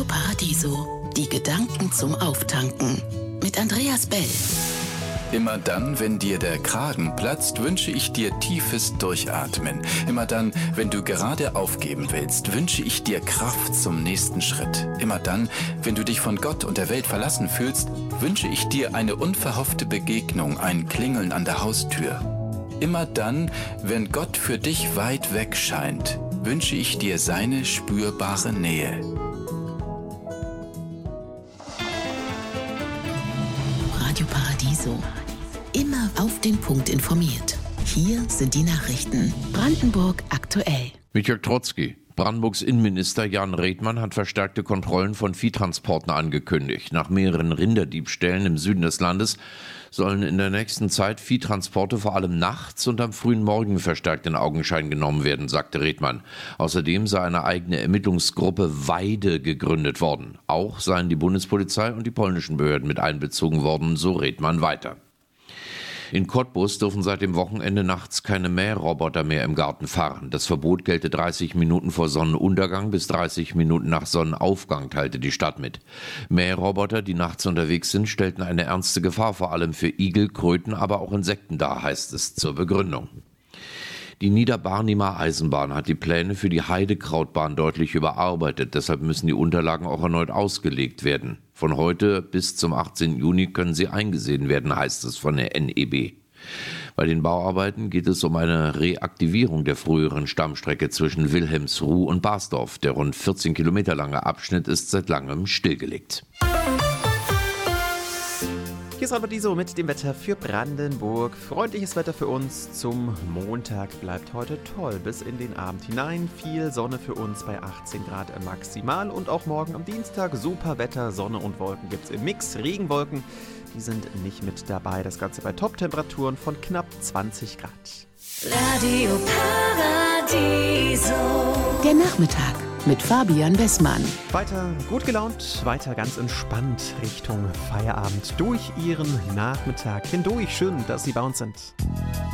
Paradiso. Die Gedanken zum Auftanken. Mit Andreas Bell. Immer dann, wenn dir der Kragen platzt, wünsche ich dir tiefes Durchatmen. Immer dann, wenn du gerade aufgeben willst, wünsche ich dir Kraft zum nächsten Schritt. Immer dann, wenn du dich von Gott und der Welt verlassen fühlst, wünsche ich dir eine unverhoffte Begegnung, ein Klingeln an der Haustür. Immer dann, wenn Gott für dich weit weg scheint, wünsche ich dir seine spürbare Nähe. Radio Paradiso. Immer auf den Punkt informiert. Hier sind die Nachrichten. Brandenburg aktuell. Mit Jörg Trotzki. Brandenburgs Innenminister Jan Redmann hat verstärkte Kontrollen von Viehtransporten angekündigt. Nach mehreren Rinderdiebstählen im Süden des Landes sollen in der nächsten Zeit Viehtransporte vor allem nachts und am frühen Morgen verstärkt in Augenschein genommen werden, sagte Redmann. Außerdem sei eine eigene Ermittlungsgruppe Weide gegründet worden. Auch seien die Bundespolizei und die polnischen Behörden mit einbezogen worden, so Redmann weiter. In Cottbus dürfen seit dem Wochenende nachts keine Mähroboter mehr im Garten fahren. Das Verbot gelte 30 Minuten vor Sonnenuntergang bis 30 Minuten nach Sonnenaufgang, teilte die Stadt mit. Mähroboter, die nachts unterwegs sind, stellten eine ernste Gefahr vor allem für Igel, Kröten, aber auch Insekten dar, heißt es zur Begründung. Die Niederbarnimer Eisenbahn hat die Pläne für die Heidekrautbahn deutlich überarbeitet. Deshalb müssen die Unterlagen auch erneut ausgelegt werden. Von heute bis zum 18. Juni können sie eingesehen werden, heißt es von der NEB. Bei den Bauarbeiten geht es um eine Reaktivierung der früheren Stammstrecke zwischen Wilhelmsruh und Basdorf. Der rund 14 Kilometer lange Abschnitt ist seit langem stillgelegt. Hier ist Paradiso mit dem Wetter für Brandenburg. Freundliches Wetter für uns zum Montag bleibt heute toll bis in den Abend hinein. Viel Sonne für uns bei 18 Grad maximal und auch morgen am Dienstag super Wetter. Sonne und Wolken gibt's im Mix. Regenwolken, die sind nicht mit dabei. Das Ganze bei Top-Temperaturen von knapp 20 Grad. Radio Paradiso. Der Nachmittag mit Fabian Wessmann. Weiter gut gelaunt, weiter ganz entspannt Richtung Feierabend durch Ihren Nachmittag hindurch. Schön, dass Sie bei uns sind.